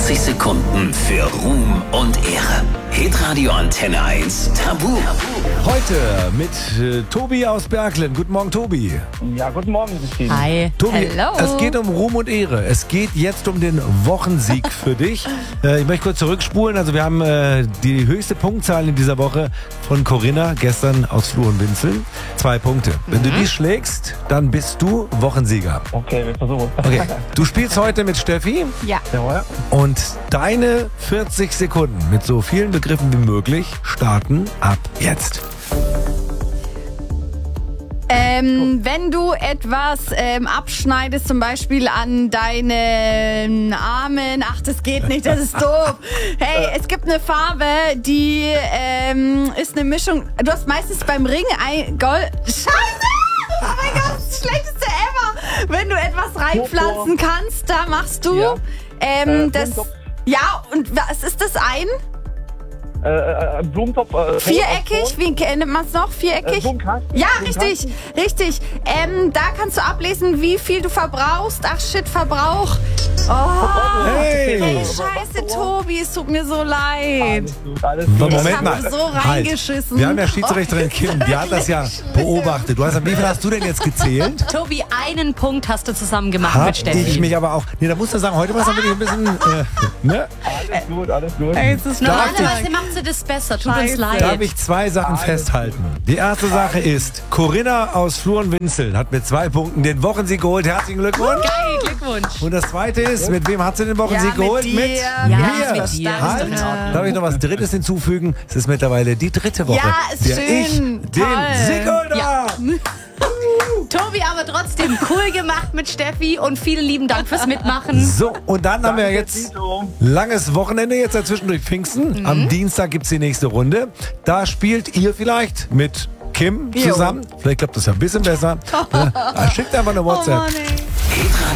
40 Sekunden für Ruhm und Ehre. Hitradio Antenne 1 Tabu. Heute mit Tobi aus Berglen. Guten Morgen, Tobi. Ja, guten Morgen, Christine. Hi. Tobi, Hello. es geht um Ruhm und Ehre. Es geht jetzt um den Wochensieg für dich. Ich möchte kurz zurückspulen. Also wir haben die höchste Punktzahl in dieser Woche von Corinna gestern aus Florenwinzeln. 2 Punkte. Wenn du die schlägst, dann bist du Wochensieger. Okay, wir versuchen. Okay. Du spielst heute mit Steffi Ja. Jawohl. und deine 40 Sekunden mit so vielen Begriffen wie möglich starten ab jetzt. Wenn du etwas abschneidest, zum Beispiel an deinen Armen, ach, das geht nicht, das ist doof. Hey, es gibt eine Farbe, die ist eine Mischung. Du hast meistens beim Ring ein Gold. Scheiße! Oh mein Gott, das Schlechteste ever! Wenn du etwas reinpflanzen kannst, da machst du das. Blumentopf. Ja, und was ist das ein? Blumentopf. Viereckig? Wie nennt man es noch? Viereckig? Blumenkasten. Ja, Blumenkasten. richtig. Da kannst du ablesen, wie viel du verbrauchst. Ach shit, Verbrauch. Oh, Hey! hey, scheiße, Tobi, es tut mir so leid. Alles gut. Moment hab mal. so reingeschissen. Halt. Wir haben ja Schiedsrichterin Kim, die hat das ja beobachtet. Wie viel hast du denn jetzt gezählt? Tobi, einen Punkt hast du zusammen gemacht Hab mit Steffi. ich mich aber auch. Nee, da musst du sagen, heute war es ein bisschen. Ne? Alles gut. Hey, es ist Normalerweise macht sie das besser, tut uns Scheiße. leid. Darf ich 2 Sachen festhalten? Die erste Sache ist, Corinna aus Florenwinzeln hat mit 2 Punkten den Wochensieg geholt. Herzlichen Glückwunsch. Geil, Glückwunsch. Und das zweite ist, mit wem hat sie den Wochensieg geholt? mit dir. Ja, mir. mit dir. Halt. Darf ich noch was Drittes hinzufügen? Es ist mittlerweile die 3. Woche, Ja, ist der schön. ich den Toll. Sieg geholt Ja. habe. Tobi, aber trotzdem cool gemacht mit Steffi und vielen lieben Dank fürs Mitmachen. So, und dann haben wir Danke, jetzt Tito. langes Wochenende, jetzt dazwischen durch Pfingsten. Am Dienstag gibt es die nächste Runde. Da spielt ihr vielleicht mit Kim zusammen. Vielleicht klappt das ja ein bisschen besser. Schickt einfach eine WhatsApp. Oh Mann, ey. Hitradio